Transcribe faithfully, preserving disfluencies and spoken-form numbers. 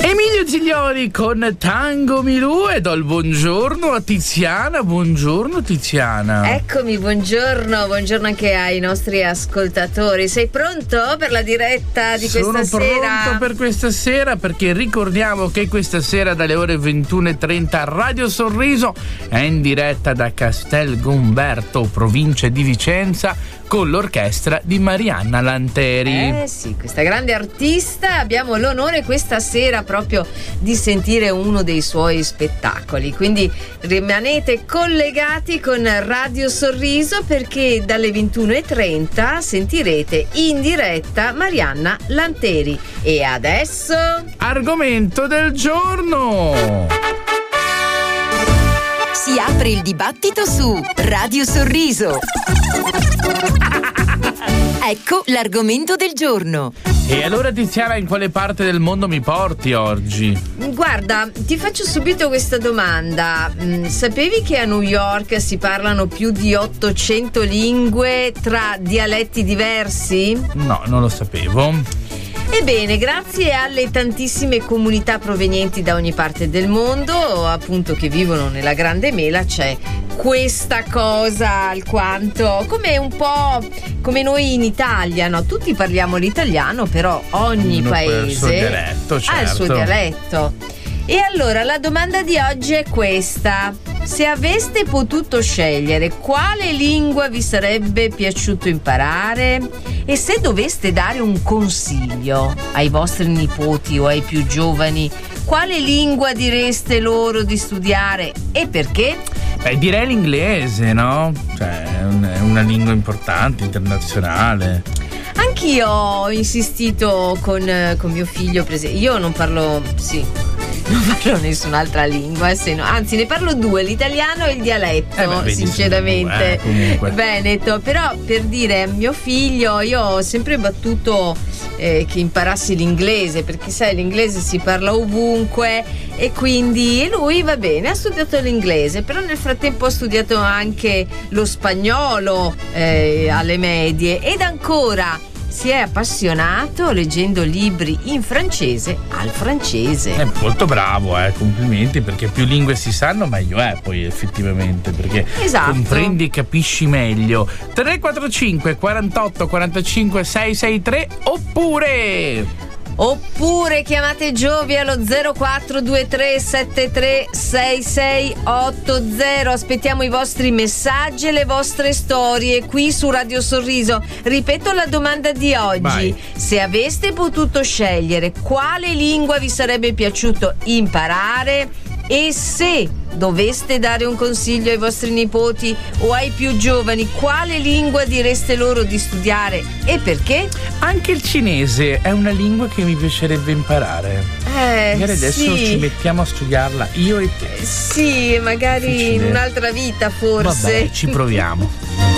Emilio Ziglioli con Tango Milù e do il buongiorno a Tiziana. Buongiorno Tiziana. Eccomi, buongiorno, buongiorno anche ai nostri ascoltatori. Sei pronto per la diretta di Sono questa sera? Sono pronto per questa sera, perché ricordiamo che questa sera dalle ore ventuno e trenta Radio Sorriso è in diretta da Castel Gomberto, provincia di Vicenza, con l'orchestra di Marianna Lanteri. Eh sì, questa grande artista. Abbiamo l'onore questa sera proprio di sentire uno dei suoi spettacoli, quindi rimanete collegati con Radio Sorriso, perché dalle ventuno e trenta sentirete in diretta Marianna Lanteri. E adesso argomento del giorno. Si apre il dibattito su Radio Sorriso. Ecco l'argomento del giorno. E allora Tiziana, in quale parte del mondo mi porti oggi? Guarda, ti faccio subito questa domanda. Sapevi che a New York si parlano più di ottocento lingue tra dialetti diversi? No, non lo sapevo. Ebbene, grazie alle tantissime comunità provenienti da ogni parte del mondo, appunto, che vivono nella Grande Mela, c'è questa cosa alquanto come un po' come noi in Italia, no? Tutti parliamo l'italiano, però ogni Ognuno paese ha il suo dialetto, certo. ha il suo dialetto. E allora la domanda di oggi è questa: se aveste potuto scegliere, quale lingua vi sarebbe piaciuto imparare? E se doveste dare un consiglio ai vostri nipoti o ai più giovani, quale lingua direste loro di studiare e perché? Beh, direi l'inglese, no? Cioè, è una lingua importante, internazionale. Anch'io ho insistito con, con mio figlio, prese- io non parlo, sì, non parlo nessun'altra lingua, se no, anzi ne parlo due, l'italiano e il dialetto, eh beh, sinceramente, eh, comunque. Veneto. Però per dire, mio figlio, io ho sempre battuto eh, che imparassi l'inglese, perché sai, l'inglese si parla ovunque, e quindi lui va bene, ha studiato l'inglese, però nel frattempo ha studiato anche lo spagnolo eh, alle medie, ed ancora si è appassionato leggendo libri in francese al francese. È molto bravo, eh, complimenti, perché più lingue si sanno meglio è poi effettivamente, perché esatto, comprendi e capisci meglio. tre quattro cinque quarantotto quarantacinque seicentosessantatré oppure Oppure chiamate Giovi allo zero quattro due tre sette tre sei sei otto zero. Aspettiamo i vostri messaggi e le vostre storie qui su Radio Sorriso. Ripeto la domanda di oggi: vai. Se aveste potuto scegliere, quale lingua vi sarebbe piaciuto imparare? E se doveste dare un consiglio ai vostri nipoti o ai più giovani, quale lingua direste loro di studiare e perché? Anche il cinese è una lingua che mi piacerebbe imparare. Eh, magari adesso sì. ci mettiamo a studiarla io e te. Sì, magari Difficile. in un'altra vita forse. Vabbè, ci proviamo.